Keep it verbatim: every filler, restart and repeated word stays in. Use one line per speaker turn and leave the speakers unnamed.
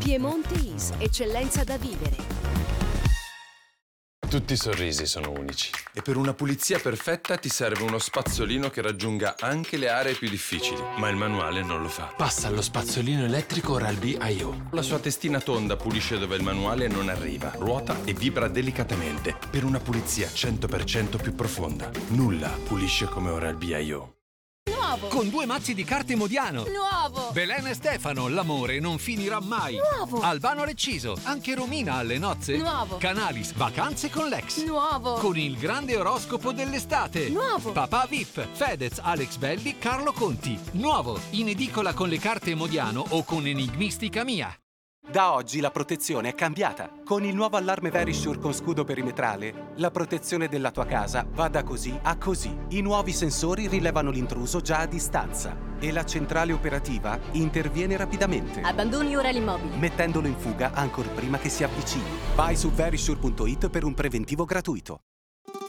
Piemonte Is, eccellenza da vivere.
Tutti i sorrisi sono unici.
E per una pulizia perfetta ti serve uno spazzolino che raggiunga anche le aree più difficili. Ma il manuale non lo fa.
Passa allo spazzolino elettrico Oral-B I O.
La sua testina tonda pulisce dove il manuale non arriva, ruota e vibra delicatamente per una pulizia cento per cento più profonda. Nulla pulisce come Oral-B I O.
Nuovo!
Con due mazzi di carte Modiano.
Nuovo!
Belen e Stefano, l'amore non finirà mai.
Nuovo!
Albano Recciso, anche Romina alle nozze.
Nuovo!
Canalis, vacanze con l'ex.
Nuovo!
Con il grande oroscopo dell'estate.
Nuovo!
Papà V I P, Fedez, Alex Belli, Carlo Conti. Nuovo! In edicola con le carte Modiano o con Enigmistica Mia.
Da oggi la protezione è cambiata. Con il nuovo allarme Verisure con scudo perimetrale, la protezione della tua casa va da così a così. I nuovi sensori rilevano l'intruso già a distanza e la centrale operativa interviene rapidamente,
Abbandoni ora l'immobile.
mettendolo in fuga ancor prima che si avvicini. Vai su verisure punto it per un preventivo gratuito.